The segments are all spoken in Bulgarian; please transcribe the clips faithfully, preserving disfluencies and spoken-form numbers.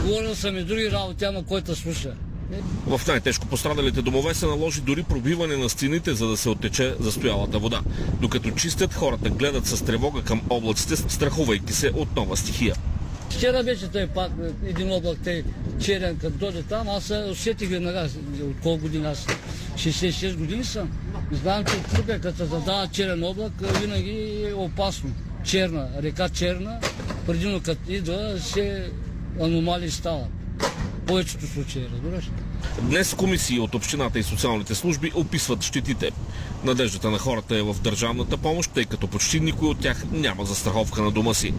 Говорил съм и други работи, ама който слуша. В най-тежко пострадалите домове се наложи дори пробиване на стените, за да се оттече застоялата вода. Докато чистят, хората гледат с тревога към облаците, страхувайки се от нова стихия. Вчера беше той пак, един облак, той черен, като дойде там, аз усетих веднага, от колко години аз, шейсет и шест години съм. Знам, че тук, като се задава черен облак, винаги е опасно. Черна, река Черна, предимно като идва, се аномалии стават. В повечето случаи, разбираш. Днес комисии от общината и социалните служби описват щетите. Надеждата на хората е в държавната помощ, тъй като почти никой от тях няма застраховка на дома си.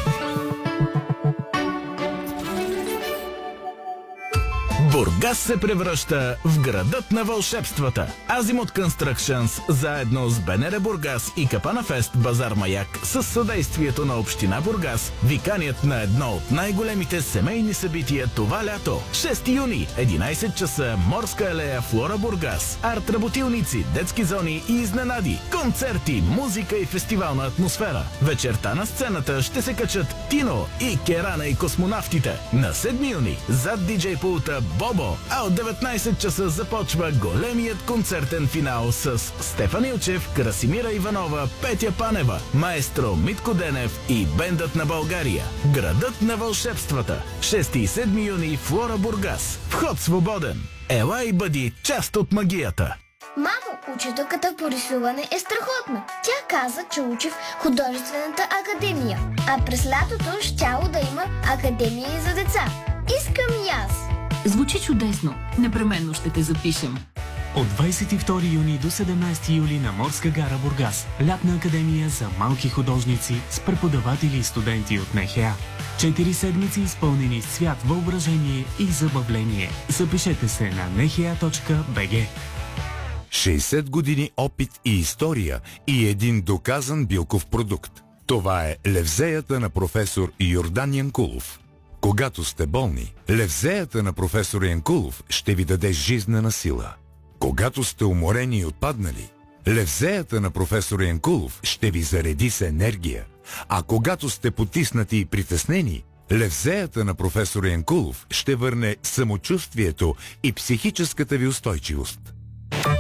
Бургас се превръща в градът на вълшебствата. Азимут Constructions заедно с БНР Бургас и Капана Фест Базар Маяк с съдействието на община Бургас ви канят на едно от най-големите семейни събития това лято. шести юни, единайсет часа, Морска алея, Флора Бургас. Арт работилници, детски зони и изненади. Концерти, музика и фестивална атмосфера. Вечерта на сцената ще се качат Тино и Керана и космонавтите. На седми юни, зад диджей пулта Бобо, а от деветнайсет часа започва големият концертен финал с Стефан Илчев, Красимира Иванова, Петя Панева, маестро Митко Денев и бендът на България. Градът на вълшебствата. шести и седми юни, Флора Бургас. Вход свободен. Ела и бъди част от магията. Мамо, учителката по рисуване е страхотна. Тя каза, че учи в художествената академия, а през лятото щяло да има академия и за деца. Искам и аз. Звучи чудесно. Непременно ще те запишем. От двайсет и втори юни до седемнайсети юли на Морска гара Бургас. Лятна академия за малки художници с преподаватели и студенти от НХА. Четири седмици изпълнени с цвят, въображение и забавление. Запишете се на ен ейч ей точка би джи. шейсет години опит и история и един доказан билков продукт. Това е левзеята на професор Йордан Янкулов. Когато сте болни, левзеята на професор Янкулов ще ви даде жизнена сила. Когато сте уморени и отпаднали, левзеята на професор Янкулов ще ви зареди с енергия. А когато сте потиснати и притеснени, левзеята на професор Янкулов ще върне самочувствието и психическата ви устойчивост.